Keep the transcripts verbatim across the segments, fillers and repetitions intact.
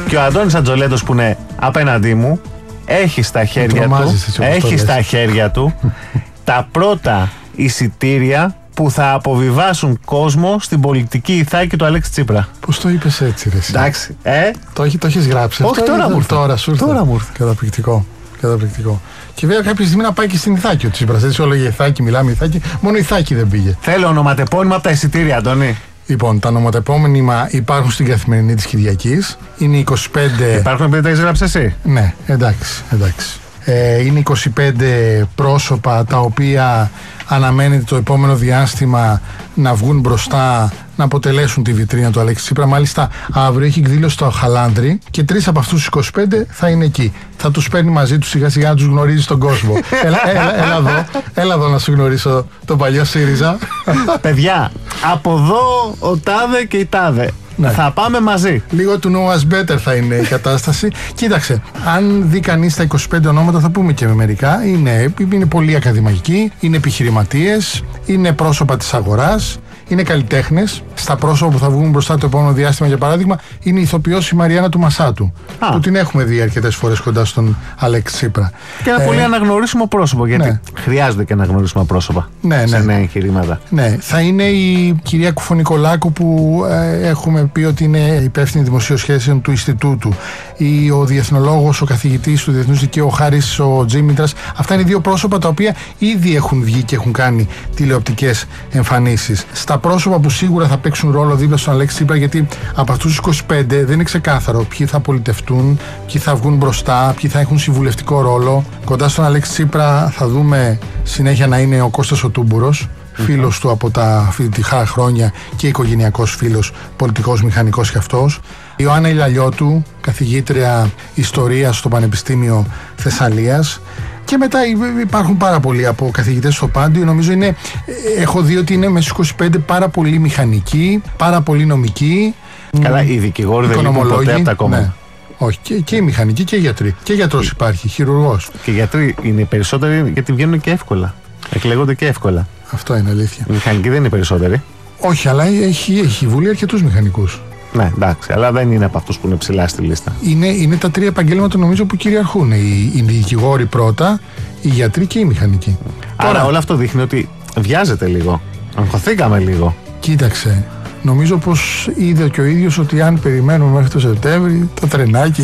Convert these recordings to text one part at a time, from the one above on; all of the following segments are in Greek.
Και ο Αντώνης Ατζολέτος που είναι απέναντί μου έχει στα χέρια του, έχει στα χέρια του τα πρώτα εισιτήρια που θα αποβιβάσουν κόσμο στην πολιτική ηθάκη του Αλέξη Τσίπρα. Πώς το είπες έτσι, ρε εσύ? Εντάξει, ε? Το, το έχεις γράψει? Όχι, τώρα μου ήρθε. Τώρα σου ήρθε. Τώρα μου ήρθε. Καταπληκτικό. Καταπληκτικό. Και βέβαια κάποια στιγμή να πάει και στην Ιθάκη ο Τσίπρας. Έτσι όλο για Ιθάκη, μιλάμε Ιθάκη. Μόνο Ιθάκη δεν πήγε. Θέλω ονοματεπώνυμα από τα εισιτήρια, Αντώνη. Λοιπόν, τα ονοματεπώνυμα υπάρχουν στην Καθημερινή της Κυριακής. Είναι είκοσι πέντε. Υπάρχουν επειδή τα έχεις γράψει εσύ? Ναι, εντάξει, εντάξει. Ε, είναι είκοσι πέντε πρόσωπα τα οποία αναμένεται το επόμενο διάστημα να βγουν μπροστά, να αποτελέσουν τη βιτρίνα του Αλέξη Τσίπρα. Μάλιστα, αύριο έχει εκδήλωση στο Χαλάνδρι και τρεις από αυτούς τους είκοσι πέντε θα είναι εκεί. Θα τους παίρνει μαζί τους σιγά σιγά να τους γνωρίζει στον κόσμο. έλα, έλα, έλα, εδώ, έλα εδώ να σου γνωρίσω τον παλιό ΣΥΡΙΖΑ. Παιδιά, από εδώ ο τάδε και η τάδε. Ναι. Θα πάμε μαζί. Λίγο του know us better θα είναι η κατάσταση. Κοίταξε, αν δει κανείς τα είκοσι πέντε ονόματα, θα πούμε και με μερικά. Είναι, είναι πολύ ακαδημαϊκοί, είναι επιχειρηματίες, είναι πρόσωπα της αγοράς, είναι καλλιτέχνες. Στα πρόσωπα που θα βγουν μπροστά το επόμενο διάστημα, για παράδειγμα, είναι η ηθοποιός η Μαριάννα του Μασάτου. Α. Που την έχουμε δει αρκετές φορές κοντά στον Αλέξη Τσίπρα. Και ένα ε, πολύ αναγνωρίσιμο πρόσωπο, γιατί ναι. χρειάζονται και αναγνωρίσιμα πρόσωπα ναι, σε ναι. νέα εγχειρήματα. Ναι, θα είναι η κυρία Κουφωνικολάκου που ε, έχουμε πει ότι είναι υπεύθυνη δημοσίων σχέσεων του Ινστιτούτου, ή ο διεθνολόγος, ο καθηγητής του Διεθνούς Δικαίου, ο Χάρης ο Τζίμητρας. Αυτά είναι δύο πρόσωπα τα οποία ήδη έχουν βγει και έχουν κάνει τηλεοπτικές εμφανίσεις. Στα πρόσωπα που σίγουρα θα παίξουν ρόλο δίπλα στον Αλέξη Τσίπρα, γιατί από αυτούς τους είκοσι πέντε δεν είναι ξεκάθαρο ποιοι θα πολιτευτούν, ποιοι θα βγουν μπροστά, ποιοι θα έχουν συμβουλευτικό ρόλο. Κοντά στον Αλέξη Τσίπρα θα δούμε συνέχεια να είναι ο Κώστας ο Τούμπουρος, φίλος του από τα φοιτητικά χρόνια και οικογενειακός φίλος, πολιτικός μηχανικός κι αυτός. Η Ιωάννα Ηλαλιώτου, καθηγήτρια ιστορίας στο Πανεπιστήμιο Θεσσαλίας. Και μετά υπάρχουν πάρα πολλοί από καθηγητές στο Πάντιο. Νομίζω είναι, έχω δει ότι είναι μέσα στους είκοσι πέντε πάρα πολλοί μηχανικοί, πάρα πολλοί νομικοί. Καλά, οι δικηγόροι δεν λείπουν ποτέ από τα κόμματα. Ναι. Όχι, και, και οι μηχανικοί και οι γιατροί. Και γιατρός υπάρχει, χειρουργός. Και οι γιατροί είναι οι περισσότεροι γιατί βγαίνουν και εύκολα. Εκλέγονται και εύκολα. Αυτό είναι αλήθεια. Οι μηχανικοί δεν είναι οι περισσότεροι. Όχι, αλλά έχει, έχει η Βουλή αρκετούς μηχανικούς. Ναι, εντάξει, αλλά δεν είναι από αυτούς που είναι ψηλά στη λίστα. Είναι, είναι τα τρία επαγγέλματα νομίζω που κυριαρχούν. Οι, οι δικηγόροι πρώτα, οι γιατροί και οι μηχανικοί. Άρα Τώρα, όλο αυτό δείχνει ότι βιάζεται λίγο. Αγχωθήκαμε λίγο. Κοίταξε. Νομίζω πως είδε και ο ίδιος ότι αν περιμένουμε μέχρι το Σεπτέμβρη το τρενάκι.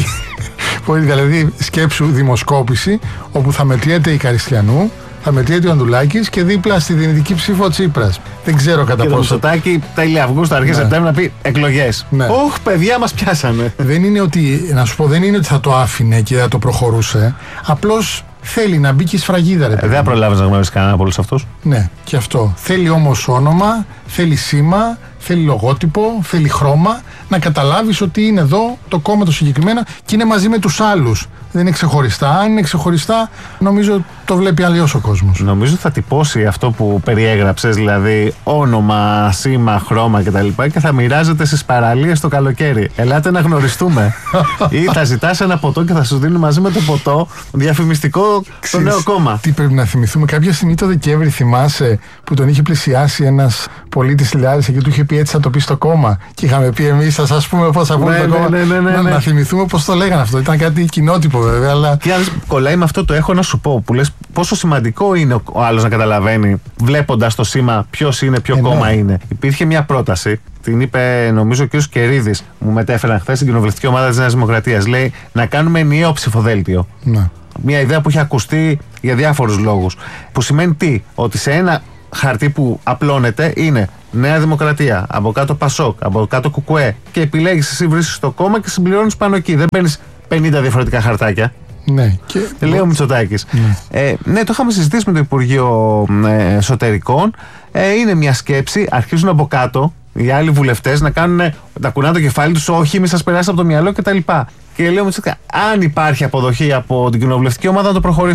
Δηλαδή, σκέψου δημοσκόπηση όπου θα μετριέται η Καριστιανού, θα μετριέται ο Ανδουλάκης και δίπλα στη δυνητική ψήφο ο Τσίπρας. Δεν ξέρω κατά πόσο. Και το Μητσοτάκη τέλη Αυγούστου, αρχές ναι. Σεπτέμβρη να πει εκλογές. Ναι. Ωχ, παιδιά μας πιάσανε. Δεν είναι ότι, να σου πω, δεν είναι ότι θα το άφηνε και θα το προχωρούσε. Απλώς θέλει να μπει και η σφραγίδα, ρε παιδί. Ε, δεν προλάβεις να γνωρίσεις κανένα από όλους αυτούς. Ναι, και αυτό. Θέλει όμως όνομα, θέλει σήμα, θέλει λογότυπο, θέλει χρώμα, να καταλάβεις ότι είναι εδώ το κόμμα το συγκεκριμένα και είναι μαζί με τους άλλους. Δεν είναι ξεχωριστά. Αν είναι ξεχωριστά, νομίζω το βλέπει αλλιώς ο κόσμος. Νομίζω θα τυπώσει αυτό που περιέγραψες, δηλαδή όνομα, σήμα, χρώμα κτλ. Και θα μοιράζεται στις παραλίες το καλοκαίρι. Ελάτε να γνωριστούμε. Ή θα ζητάς ένα ποτό και θα σου δίνουν μαζί με το ποτό διαφημιστικό στο νέο κόμμα. Τι πρέπει να θυμηθούμε, κάποια στιγμή το Δεκέμβρη, θυμάσαι, που τον είχε πλησιάσει ένας πολίτης τηλεόραση και του είχε πει έτσι θα το πει στο κόμμα. Και είχαμε πει εμείς θα σας πούμε πώς θα πούμε ναι, το κόμμα. Ναι, ναι, ναι, ναι. Να, να θυμηθούμε πώς το λέγανε αυτό. Ήταν κάτι κοινότυπο βέβαια. Αλλά... Τι άλλος κολλάει με αυτό το έχω να σου πω που λες πόσο σημαντικό είναι ο, ο άλλος να καταλαβαίνει βλέποντας το σήμα ποιος είναι, ποιο ε, κόμμα ναι. είναι. Υπήρχε μια πρόταση, την είπε νομίζω ο κ. Κερίδης, μου μετέφεραν χθες στην κοινοβουλευτική ομάδα της Νέας Δημοκρατίας. Λέει να κάνουμε ενιαίο ψηφοδέλτιο. Ναι. Μια ιδέα που έχει ακουστεί για διάφορους λόγους. Που σημαίνει τι, ότι σε ένα χαρτί που απλώνεται είναι Νέα Δημοκρατία, από κάτω Πασόκ, από κάτω Κουκουέ και επιλέγεις εσύ, βρίσκεις το κόμμα και συμπληρώνεις πάνω εκεί. Δεν παίρνεις πενήντα διαφορετικά χαρτάκια. Ναι, και... Λέει ο Μητσοτάκης. Ναι. Ε, ναι, το είχαμε συζητήσει με το Υπουργείο ε, Εσωτερικών. Ε, είναι μια σκέψη. Αρχίζουν από κάτω οι άλλοι βουλευτές να κάνουν, να κουνάνε το κεφάλι τους. Όχι, μη σας περάσει από το μυαλό κτλ. Και λέει ο Μητσοτάκης, αν υπάρχει αποδοχή από την κοινοβουλευτική ομάδα, να το προχωρήσουμε.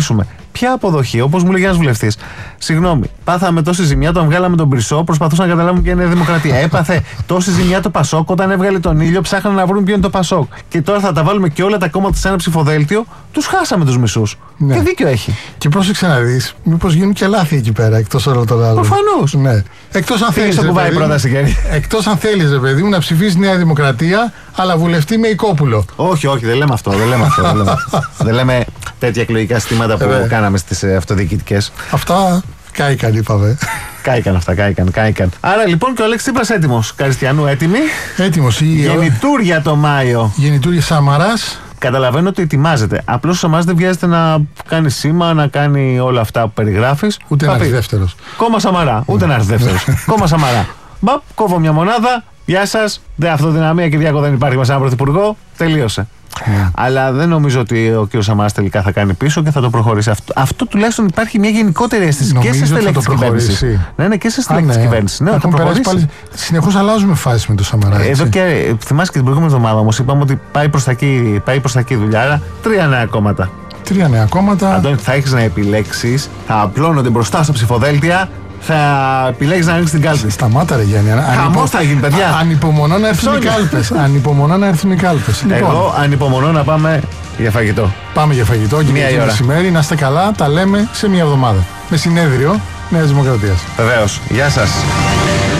Ποια αποδοχή, όπως μου λέγει ένας βουλευτής. Συγγνώμη, πάθαμε τόση ζημιά όταν βγάλαμε τον Πρισό, προσπαθούσαν να καταλάβουν ποια είναι η Δημοκρατία. Έπαθε τόση ζημιά το Πασόκ όταν έβγαλε τον ήλιο, ψάχναν να βρουν ποιο είναι το Πασόκ. Και τώρα θα τα βάλουμε και όλα τα κόμματα σε ένα ψηφοδέλτιο, τους χάσαμε τους μισούς. Ναι. Και δίκιο έχει. Και πρόσεξε να δεις, μήπως γίνουν και λάθη εκεί πέρα, εκτός όλων των άλλων. Προφανώς. Ναι. Εκτός αν θέλεις. Εκτός αν θέλεις, ρε παιδί μου, να ψηφίσεις Νέα Δημοκρατία, αλλά βουλευτή με Οικόπουλο. Όχι, όχι, δεν λέμε αυτό. Δεν λέμε, αυτό, δεν λέμε, δεν λέμε τέτοια εκλογικά συστήματα που ε, κάναμε στις αυτοδιοικητικές. Αυτά κάηκαν, είπαμε. Κάηκαν αυτά, κάηκαν, κάηκαν. Άρα λοιπόν και ο Αλέξης Τσίπρας έτοιμος. Καριστιανού έτοιμη. Έτοιμος. Γεννητούρια το Μάιο. Γεννητούρια Σαμαράς. Καταλαβαίνω ότι ετοιμάζεται. Απλώς ο Σαμαράς δεν βιάζεται να κάνει σήμα, να κάνει όλα αυτά που περιγράφεις. Ούτε να έρθει δεύτερος. Κόμμα Σαμαρά. Ούτε να έρθει δεύτερος. Κόμμα Σαμαρά. Μπαπ, κόβω μια μονάδα. Γεια σας. Δε αυτοδυναμία, Κυριάκο, δεν υπάρχει με έναν πρωθυπουργό. Τελείωσε. Yeah. Αλλά δεν νομίζω ότι ο κ. Σαμαράς τελικά θα κάνει πίσω και θα το προχωρήσει. Αυτό, αυτό τουλάχιστον υπάρχει μια γενικότερη αίσθηση και σε στελέχη της κυβέρνησης. Ναι, ναι, και σε στελέχη της κυβέρνησης. Ναι, θα προχωρήσει. Συνεχώς αλλάζουμε φάση με το Σαμαρά. Εδώ και θυμάσαι και την προηγούμενη εβδομάδα όμως είπαμε ότι πάει προς τα εκεί, πάει προς τα εκεί δουλειά. Άρα τρία νέα κόμματα. Τρία νέα κόμματα. Αντώνη, θα έχεις να επιλέξεις, θα απλώνονται μπροστά στα ψηφοδέλτια. Θα επιλέγεις να ανοίξεις την κάλπη. Σταμάτα ρε Γιάννη. Χαμός θα γίνει, παιδιά. Ανυπομονώ να έρθουν οι κάλπες. Ανυπομονώ να έρθουν οι κάλπες. Εγώ ανυπομονώ να πάμε για φαγητό. Πάμε για φαγητό, Κυριακή μεσημέρι. Να είστε καλά, τα λέμε σε μια εβδομάδα. Με συνέδριο Νέας Δημοκρατίας. Βεβαίως. Γεια σας.